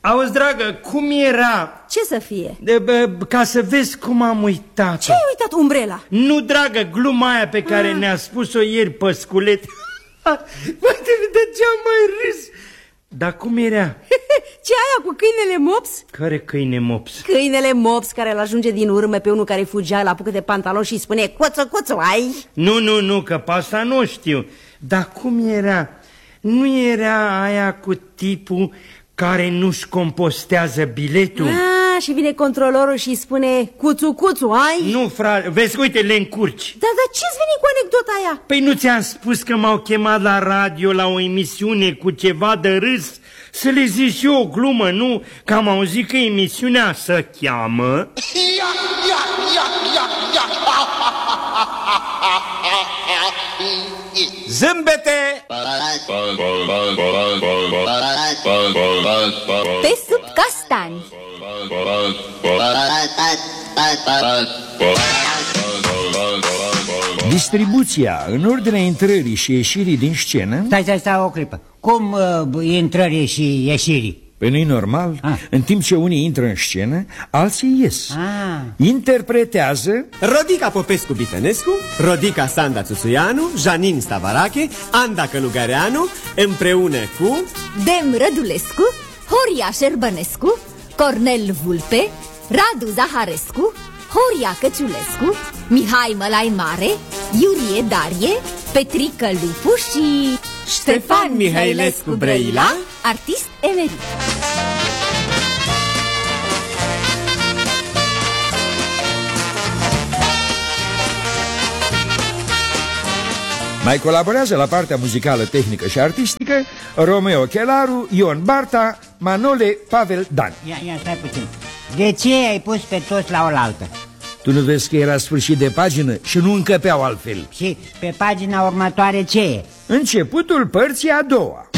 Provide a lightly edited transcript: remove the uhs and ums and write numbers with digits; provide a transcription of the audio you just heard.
Auzi, dragă, cum era? Ce să fie? Ca să vezi cum am uitat. Ce ai uitat, umbrela? Nu, dragă, gluma aia pe care ne-a spus-o ieri Păsculet. Poate degeam mai râs. Dar cum era? Ce aia cu câinele Mops? Care câine Mops? Câinele Mops care îl ajunge din urmă pe unul care fugea la apucă de pantalon și îi spune coțo, coțo, ai? Nu, că pe asta nu știu. Dar cum era? Nu era aia cu tipul care nu-și compostează biletul? Și vine controlorul și îi spune cuțu, cuțu, ai? Nu, frate, vezi, uite, le încurci. Dar ce-ți veni cu anecdota aia? Păi nu ți-am spus că m-au chemat la radio la o emisiune cu ceva de râs? Să le zic și eu o glumă, nu? Că am auzit că emisiunea se cheamă... Zâmbete pe sub castani. Distribuția în ordinea intrării și ieșirii din scenă. Stai o clipă. Cum intrării și ieșirii? Păi nu-i normal? În timp ce unii intră în scenă, alții ies. Interpretează Rodica Popescu-Bitănescu, Rodica Sanda Țuțuianu, Janin Stavarache, Anda Călugăreanu, împreună cu Dem Rădulescu, Horia Șerbănescu, Cornel Vulpe, Radu Zaharescu, Horia Căciulescu, Mihai Mălai Mare, Iurie Darie, Petrică Lupu și Ștefan Mihailescu Brăila, artist emerit. mai colaborează la partea muzicală, tehnică și artistică Romeo Chelaru, Ion Barta, Manole, Pavel Dan. Ia stai puțin. De ce ai pus pe toți la oaltă? Tu nu vezi că era sfârșit de pagină și nu încăpeau altfel? Și pe pagina următoare ce e? Începutul părții a doua.